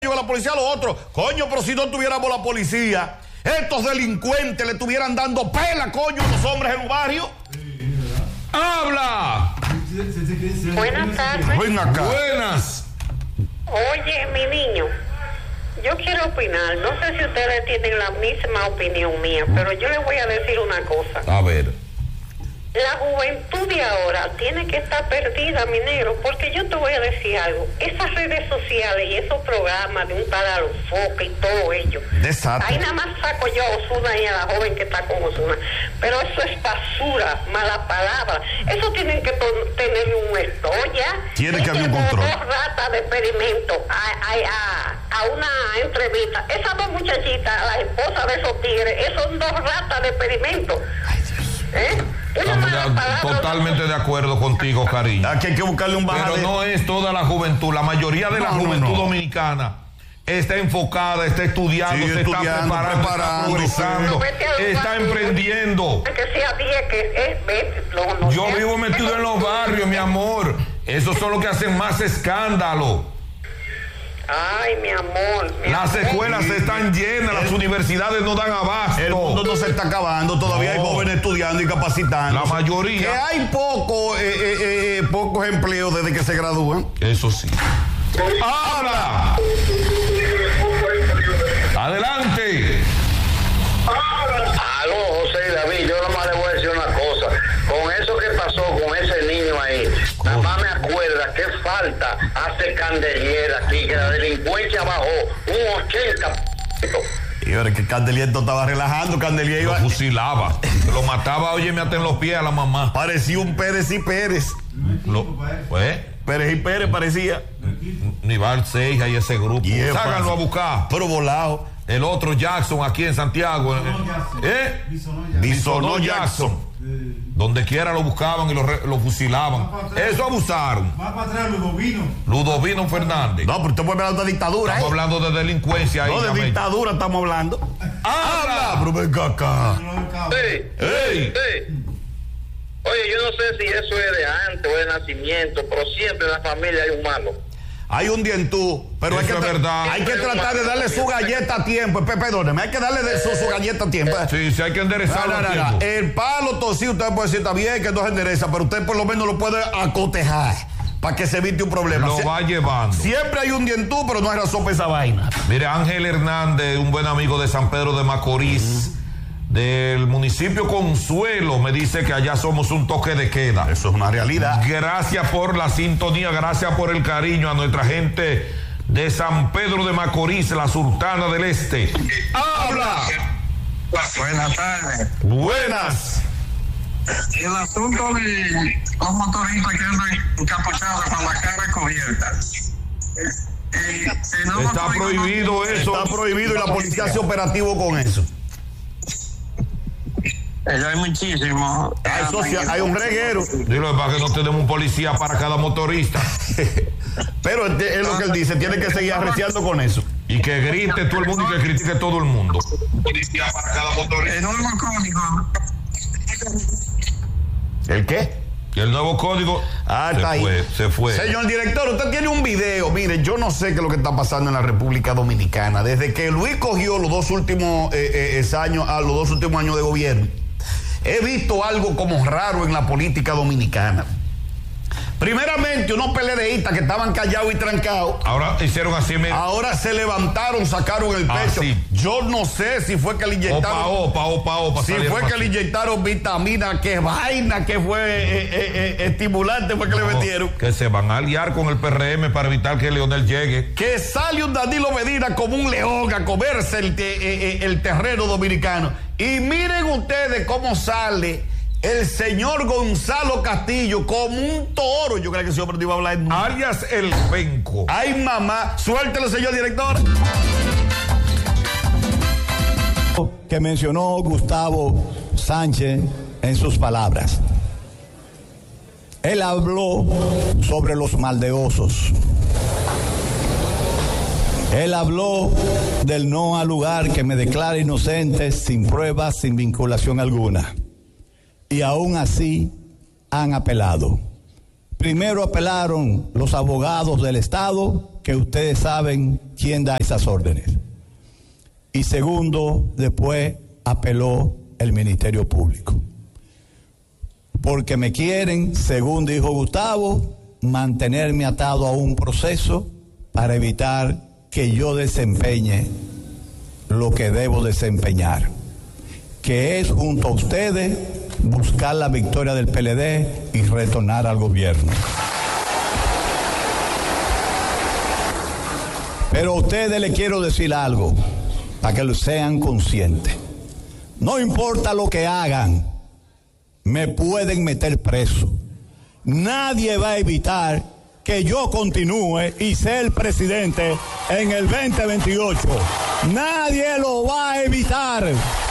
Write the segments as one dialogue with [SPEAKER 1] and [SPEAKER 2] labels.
[SPEAKER 1] a la policía a los otros. Coño, pero si no tuviéramos la policía, estos delincuentes le estuvieran dando pela, coño, a los hombres en el barrio.
[SPEAKER 2] ¡Habla!
[SPEAKER 3] Buenas tardes.
[SPEAKER 1] Ven acá.
[SPEAKER 2] Buenas.
[SPEAKER 3] Oye, mi niño, yo quiero opinar. No sé si ustedes tienen la misma opinión mía, pero yo les voy a decir una cosa.
[SPEAKER 2] A ver.
[SPEAKER 3] La juventud de ahora tiene que estar perdida, mi negro, porque yo te voy a decir algo. Esas redes sociales y esos programas de un tal a los focos y todo ello.
[SPEAKER 1] Desastre.
[SPEAKER 3] Ahí nada más saco yo a Ozuna y a la joven que está con Ozuna. Pero eso es basura, mala palabra. Eso tienen que tener un esto, ¿ya?
[SPEAKER 1] Tiene que haber un control.
[SPEAKER 3] Dos ratas de experimento a una entrevista. Esas dos muchachitas, la esposa de esos tigres, esos son dos ratas de experimento.
[SPEAKER 2] Estamos totalmente de acuerdo contigo, cariño.
[SPEAKER 1] Aquí hay que buscarle un bajadero.
[SPEAKER 2] Pero no es toda la juventud. La mayoría de la juventud dominicana está enfocada, está estudiando,
[SPEAKER 1] sí,
[SPEAKER 2] se está preparando, está progresando, está emprendiendo.
[SPEAKER 3] Que sea 10, que
[SPEAKER 2] yo vivo metido en los barrios, mi amor. Esos son los que hacen más escándalo.
[SPEAKER 3] Ay, mi amor.
[SPEAKER 2] Las escuelas están llenas, las universidades no dan abasto.
[SPEAKER 1] El mundo no se está acabando, todavía hay jóvenes estudiando y capacitando.
[SPEAKER 2] La mayoría.
[SPEAKER 1] Que hay pocos empleos desde que se gradúan.
[SPEAKER 2] Eso sí. ¡Habla! ¡Adelante!
[SPEAKER 4] Aló, José y David, yo nomás le voy a decir una cosa. Con eso que pasó con ese niño ahí, nada más me acuerda que falta hace Candelier aquí, que la delincuencia bajó un 80%.
[SPEAKER 1] Y ahora que Candelier estaba relajando, Candelier
[SPEAKER 2] Lo
[SPEAKER 1] iba...
[SPEAKER 2] fusilaba, lo mataba, oye, me aten los pies a la mamá.
[SPEAKER 1] Parecía un Pérez y Pérez. Pérez y Pérez parecía.
[SPEAKER 2] Nival 6 y ese grupo. Ságanlo a buscar.
[SPEAKER 1] Pero volado.
[SPEAKER 2] El otro Jackson aquí en Santiago.
[SPEAKER 1] Bisonó Jackson.
[SPEAKER 2] Donde quiera lo buscaban y lo fusilaban. Eso abusaron.
[SPEAKER 5] Más para atrás,
[SPEAKER 2] Ludovino Fernández.
[SPEAKER 1] No, pero usted puede hablar de dictadura.
[SPEAKER 2] Estamos hablando de delincuencia.
[SPEAKER 1] No, de dictadura estamos hablando.
[SPEAKER 2] ¡Habla!
[SPEAKER 1] Pero venga acá.
[SPEAKER 2] ¡Ey!
[SPEAKER 4] Oye, yo no sé si eso es de antes o de nacimiento, pero siempre en la familia hay un malo.
[SPEAKER 1] Hay un dientú, pero
[SPEAKER 2] eso es verdad.
[SPEAKER 1] Hay que tratar de darle su galleta a tiempo. Perdóneme, hay que darle su galleta a tiempo.
[SPEAKER 2] Sí, hay que enderezarlo a tiempo.
[SPEAKER 1] El palo torcido, usted puede decir, está bien, que no se endereza, pero usted por lo menos lo puede acotejar para que se evite un problema.
[SPEAKER 2] Lo va llevando.
[SPEAKER 1] Siempre hay un dientú, pero no hay razón para esa vaina.
[SPEAKER 2] Mire, Ángel Hernández, un buen amigo de San Pedro de Macorís, del municipio Consuelo, me dice que allá somos un toque de queda.
[SPEAKER 1] Eso es una realidad.
[SPEAKER 2] Gracias por la sintonía, gracias por el cariño a nuestra gente de San Pedro de Macorís, la Sultana del Este. ¡Habla!
[SPEAKER 4] Buenas tardes.
[SPEAKER 2] Buenas.
[SPEAKER 4] El asunto de los motoristas que andan encapuchados con la cara cubierta.
[SPEAKER 2] Está prohibido eso.
[SPEAKER 1] Está prohibido y la policía hace operativo con eso.
[SPEAKER 4] Hay muchísimo.
[SPEAKER 1] Eso sí, hay un reguero.
[SPEAKER 2] Dilo, para que no tenemos un policía para cada motorista.
[SPEAKER 1] Pero es lo que él dice, tiene que seguir arreciando con eso.
[SPEAKER 2] Y que grite todo el mundo y que critique todo el mundo.
[SPEAKER 4] Policía para cada motorista. El nuevo código.
[SPEAKER 1] ¿El qué?
[SPEAKER 2] El nuevo código se fue.
[SPEAKER 1] Señor director, usted tiene un video. Mire, yo no sé qué es lo que está pasando en la República Dominicana. Desde que Luis cogió los dos últimos años de gobierno, he visto algo como raro en la política dominicana. Primeramente, unos PLDistas que estaban callados y trancados.
[SPEAKER 2] Ahora hicieron así.
[SPEAKER 1] Ahora se levantaron, sacaron el pecho.
[SPEAKER 2] Sí.
[SPEAKER 1] Yo no sé si fue que le inyectaron.
[SPEAKER 2] Opa.
[SPEAKER 1] Si fue que le inyectaron vitamina, qué vaina, que fue estimulante, fue que le metieron.
[SPEAKER 2] Que se van a aliar con el PRM para evitar que Leonel llegue.
[SPEAKER 1] Que sale un Danilo Medina como un león a comerse el terreno dominicano. Y miren ustedes cómo sale el señor Gonzalo Castillo como un toro. Yo creo que ese hombre no iba a hablar.
[SPEAKER 2] Alias el penco.
[SPEAKER 1] Ay, mamá, suéltelo, señor director.
[SPEAKER 6] Que mencionó Gustavo Sánchez en sus palabras. Él habló sobre los maldeosos. Él habló del no al lugar que me declara inocente sin pruebas, sin vinculación alguna. Y aún así han apelado. Primero apelaron los abogados del Estado, que ustedes saben quién da esas órdenes. Y segundo, después apeló el Ministerio Público. Porque me quieren, según dijo Gustavo, mantenerme atado a un proceso para evitar que yo desempeñe lo que debo desempeñar, que es junto a ustedes buscar la victoria del PLD y retornar al gobierno. Pero a ustedes les quiero decir algo, para que lo sean conscientes. No importa lo que hagan, me pueden meter preso. Nadie va a evitar que yo continúe y sea el presidente en el 2028. Nadie lo va a evitar.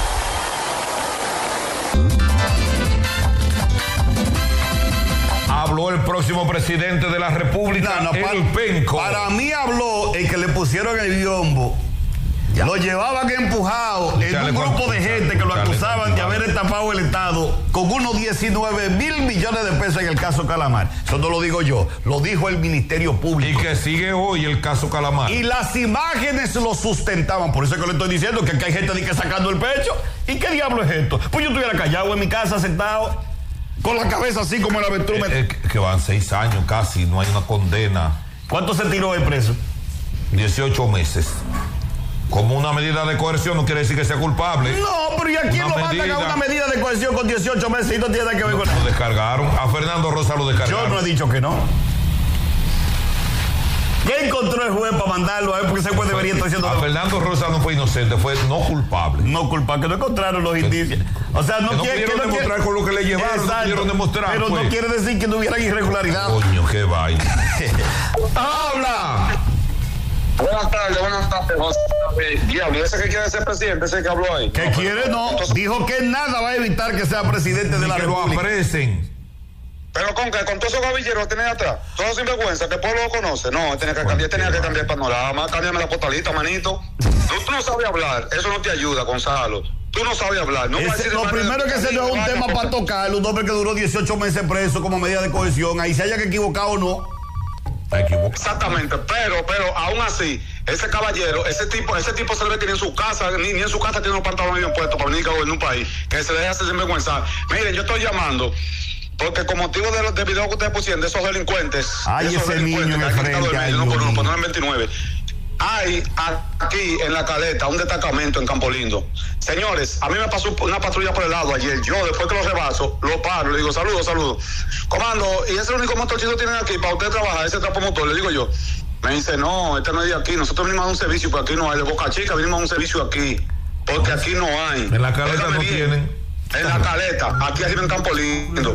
[SPEAKER 2] Habló el próximo presidente de la República, el Penco.
[SPEAKER 1] Para mí habló el que le pusieron el biombo. Ya. Lo llevaban empujado en un grupo de gente que lo acusaban de haber estafado el Estado con unos 19 mil millones de pesos en el caso Calamar. Eso no lo digo yo, lo dijo el Ministerio Público.
[SPEAKER 2] Y que sigue hoy el caso Calamar.
[SPEAKER 1] Y las imágenes lo sustentaban. Por eso es que le estoy diciendo que aquí hay gente que sacando el pecho. ¿Y qué diablo es esto? Pues yo estuviera callado en mi casa sentado con la cabeza así como el avestruz.
[SPEAKER 2] Que van 6 años casi, no hay una condena.
[SPEAKER 1] ¿Cuánto se tiró el preso?
[SPEAKER 2] 18 meses. Como una medida de coerción no quiere decir que sea culpable.
[SPEAKER 1] No, pero ¿y a quién lo mandan a una medida de coerción con 18 meses y no tiene nada que ver con eso?
[SPEAKER 2] Lo descargaron. A Fernando Rosa lo descargaron.
[SPEAKER 1] Yo no he dicho que no. ¿Qué encontró el juez para mandarlo a él? Porque ese juez debería estar diciendo...
[SPEAKER 2] A Fernando Rosa no fue inocente, fue no culpable.
[SPEAKER 1] No culpable, que no encontraron los indicios. O sea, no
[SPEAKER 2] pudieron demostrar con lo que le llevaron, no pudieron demostrar.
[SPEAKER 1] Pero pues no quiere decir que no hubieran irregularidad.
[SPEAKER 2] Coño, qué vaina. ¡Habla!
[SPEAKER 4] Buenas tardes, José. Diablo, ese que quiere ser presidente, ese que habló ahí.
[SPEAKER 1] ¿Qué quiere? No. Dijo que nada va a evitar que sea presidente de la República.
[SPEAKER 2] Que lo apresen.
[SPEAKER 4] Pero con todos esos gavilleros tiene atrás, todos sinvergüenza, que el pueblo lo conoce. No, tenía que cambiar el panorama, cámbiame la postalita, manito. Tú no sabes hablar, eso no te ayuda, Gonzalo. Tú no sabes hablar. No
[SPEAKER 1] lo primero que se dio es un tema para tocar, un hombre que duró 18 meses preso como medida de cohesión. Ahí se haya que equivocar o no.
[SPEAKER 4] Exactamente, pero aún así, ese caballero, ese tipo se ve que ni en su casa, ni en su casa tiene los pantalones bien puestos para venir a gobernar un país, que se deja hacer sinvergüenza. Miren, yo estoy llamando porque con motivo del video que ustedes pusieron de esos delincuentes,
[SPEAKER 1] ese niño en el frente,
[SPEAKER 4] no en 29. Hay aquí en La Caleta un destacamento en Campo Lindo. Señores, a mí me pasó una patrulla por el lado ayer. Yo, después que lo rebaso, lo paro, le digo, saludos. Comando, ¿y ese es el único motorcito que tienen aquí para usted trabajar, ese trapo motor? Le digo yo. Me dice, no, este no es de aquí. Nosotros venimos a un servicio, pero aquí no hay. De Boca Chica venimos a un servicio aquí, porque aquí no hay.
[SPEAKER 2] En La Caleta no tienen.
[SPEAKER 4] En La Caleta, aquí arriba en Campo Lindo,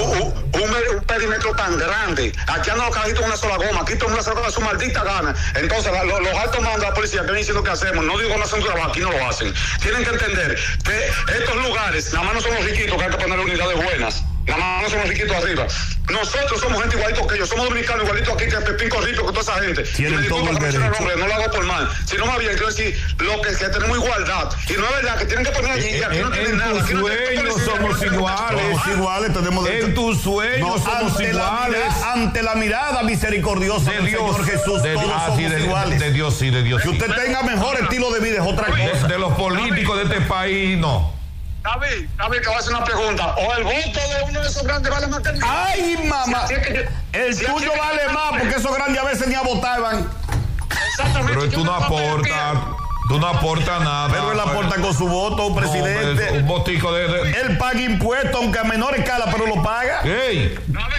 [SPEAKER 4] un perímetro tan grande. Aquí andan los carajitos con una sola goma, aquí todo el mundo hace su maldita gana. Entonces, los altos mandos de la policía que vienen diciendo que hacemos, no digo no hacen su trabajo, aquí no lo hacen. Tienen que entender que estos lugares, nada más no son los riquitos que hay que poner unidades buenas. Nada más no somos riquitos arriba. Nosotros somos gente igualito que ellos, somos dominicanos igualitos aquí que Pepín Corrito, que toda esa gente.
[SPEAKER 1] Tienen todo el derecho.
[SPEAKER 4] No lo hago por mal, sino más bien quiero decir lo que tenemos igualdad. Y no es verdad que tienen que poner allí y aquí no tienen nada.
[SPEAKER 2] En tus sueños somos iguales.
[SPEAKER 1] Tenemos derecho.
[SPEAKER 2] En tus sueños somos iguales.
[SPEAKER 1] Ante la mirada misericordiosa del Señor Jesús, todos somos iguales.
[SPEAKER 2] De Dios, sí, de Dios.
[SPEAKER 1] Que usted tenga mejor estilo de vida es otra cosa.
[SPEAKER 2] De los políticos de este país, no.
[SPEAKER 4] David, que voy a hacer una pregunta. ¿O el voto de uno de esos grandes vale más que el mío?
[SPEAKER 1] ¡Ay, mamá! El tuyo vale más porque esos grandes a veces ni a votaban.
[SPEAKER 4] Exactamente.
[SPEAKER 2] Pero tú no aportas. Tú no aportas nada.
[SPEAKER 1] Pero él aporta con su voto, un presidente.
[SPEAKER 2] Un botico de...
[SPEAKER 1] Él paga impuestos, aunque a menor escala, pero lo paga.
[SPEAKER 2] ¡Ey!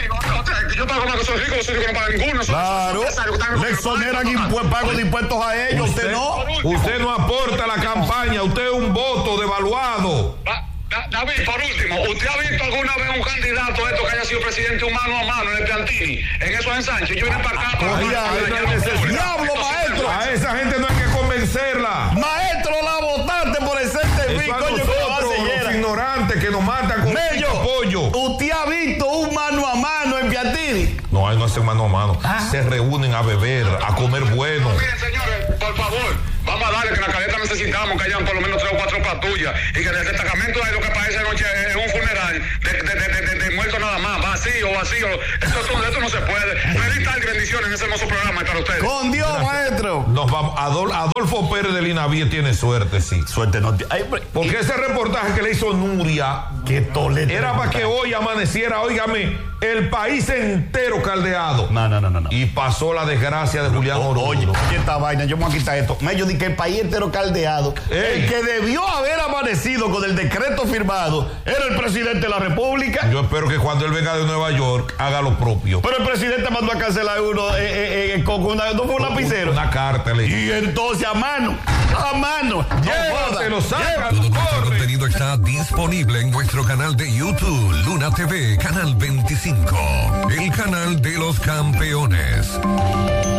[SPEAKER 4] Yo pago más que soy rico, yo no pago ninguno.
[SPEAKER 1] Claro. Le exoneran pago de impuestos a ellos, usted no.
[SPEAKER 2] Usted no aporta la campaña, usted es un voto devaluado.
[SPEAKER 4] David, por último, ¿usted ha visto alguna vez un candidato esto que haya sido presidente mano a mano en el Piantini? En esos ensanches, yo vine para acá.
[SPEAKER 1] ¡Diablo, maestro!
[SPEAKER 2] A esa gente no hay que convencerla.
[SPEAKER 1] Maestro, la votaste por el CTV, coño,
[SPEAKER 2] los ignorantes que nos matan con
[SPEAKER 1] Mello,
[SPEAKER 2] apoyo.
[SPEAKER 1] ¿Usted ha visto un mano a mano en Piantini?
[SPEAKER 2] No, no hacen mano a mano. Se reúnen a beber, a comer bueno.
[SPEAKER 4] Miren, señores, por favor. Vamos a darle que en La Caleta necesitamos que hayan por lo menos 3 o 4 patrullas y que el destacamento ahí lo que parece anoche es un funeral de
[SPEAKER 5] muerto nada más, vacío. Esto no se puede. Feliz tarde y bendiciones en ese hermoso programa para ustedes.
[SPEAKER 1] Con Dios, maestro.
[SPEAKER 2] Nos vamos. Adolfo Pérez del INAVIE tiene suerte, sí.
[SPEAKER 1] Suerte no.
[SPEAKER 2] Porque ese reportaje que le hizo Nuria,
[SPEAKER 1] que tolete.
[SPEAKER 2] Era para que hoy amaneciera, óigame, el país entero caldeado.
[SPEAKER 1] No.
[SPEAKER 2] Y pasó la desgracia de Julián Orozco.
[SPEAKER 1] Oye, esta vaina, yo me voy a quitar esto. Yo dije que el país entero caldeado. El que debió haber amanecido con el decreto firmado era el presidente de la República.
[SPEAKER 2] Yo espero que cuando él venga de Nueva York haga lo propio.
[SPEAKER 1] Pero el presidente mandó a cancelar uno con un lapicero.
[SPEAKER 2] Una carta le
[SPEAKER 1] Y entonces a mano.
[SPEAKER 2] Llévatelo, sácalo,
[SPEAKER 7] Todo nuestro
[SPEAKER 2] corre.
[SPEAKER 7] contenido está disponible en nuestro canal de YouTube, Luna TV, Canal 25, el canal de los campeones.